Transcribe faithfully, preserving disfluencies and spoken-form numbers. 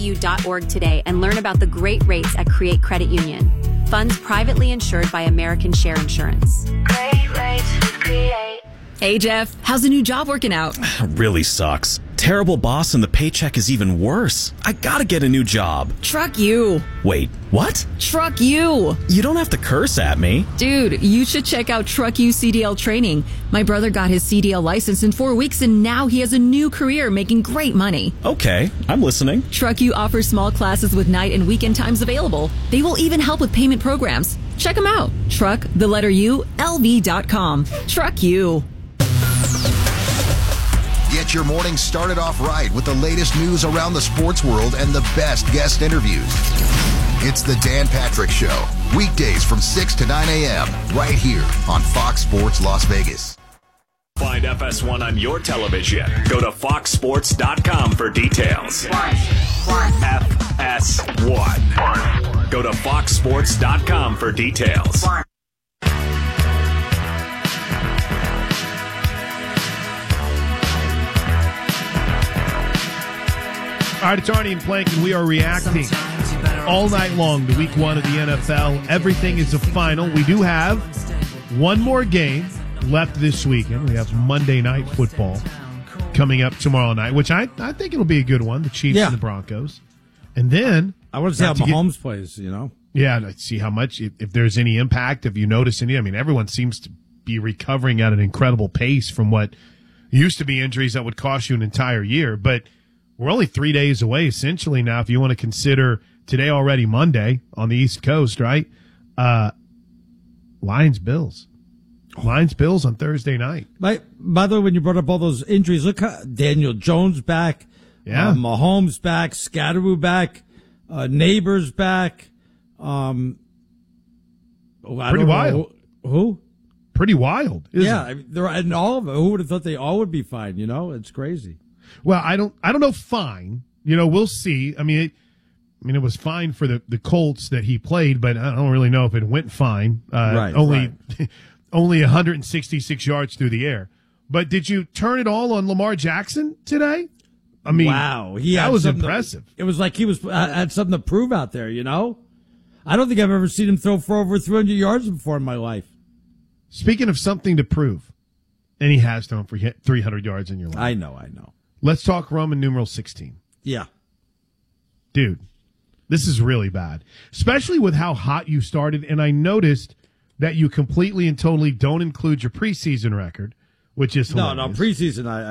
U dot org today and learn about the great rates at Create Credit Union. Funds privately insured by American Share Insurance. Great rates with Create. Hey, Jeff, how's the new job working out? Really sucks. Terrible boss and the paycheck is even worse. I gotta get a new job. Truck you. Wait, what? Truck you. You don't have to curse at me. Dude, you should check out Truck You C D L training. My brother got his C D L license in four weeks and now he has a new career making great money. Okay, I'm listening. Truck You offers small classes with night and weekend times available. They will even help with payment programs. Check them out. Truck, the letter U, L V dot com. Truck You. Get your morning started off right with the latest news around the sports world and the best guest interviews. It's the Dan Patrick Show, weekdays from six to nine a.m. right here on Fox Sports Las Vegas. Find F S one on your television. Go to fox sports dot com for details. F S one. Go to fox sports dot com for details. All right, it's Arnie and Plank, and we are reacting all night long to week one of the N F L. Everything is a final. We do have one more game left this weekend. We have Monday Night Football coming up tomorrow night, which I, I think it'll be a good one, the Chiefs Yeah. and the Broncos. And then... I want to see how not to Mahomes get- plays, you know? Yeah, let's see how much, if, if there's any impact, if you notice any. I mean, everyone seems to be recovering at an incredible pace from what used to be injuries that would cost you an entire year. But we're only three days away, essentially, now, if you want to consider today already Monday on the East Coast, right? Uh, Lions-Bills. Lions-Bills on Thursday night. By, by the way, when you brought up all those injuries, look how Daniel Jones back, Yeah. uh, Mahomes back, Scatteroo back, uh, Neighbors back. Um, oh, I Pretty don't know wild. Who? who? Pretty wild, isn't Yeah, it? I mean, they're, and all of them. Who would have thought they all would be fine? You know, it's crazy. Well, I don't, I don't know. Fine, you know, we'll see. I mean, it, I mean, it was fine for the, the Colts that he played, but I don't really know if it went fine. Uh, Right, only, only one hundred sixty-six yards through the air. But did you turn it all on Lamar Jackson today? I mean, wow, he that had was something to- impressive. it was like he was uh, had something to prove out there. You know, I don't think I've ever seen him throw for over three hundred yards before in my life. Speaking of something to prove, and he has thrown for three hundred yards in your life. I know, I know. Let's talk Roman numeral sixteen. Yeah. Dude, this is really bad, especially with how hot you started. And I noticed that you completely and totally don't include your preseason record, which is No, hilarious. no, preseason, I,